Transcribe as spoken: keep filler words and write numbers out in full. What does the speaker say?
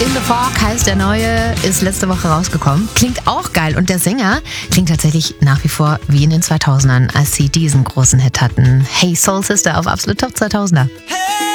In the Fog heißt der neue, ist letzte Woche rausgekommen. Klingt auch geil und der Sänger klingt tatsächlich nach wie vor wie in den zweitausendern, als sie diesen großen Hit hatten. Hey Soul Sister auf Absolut Top zweitausender.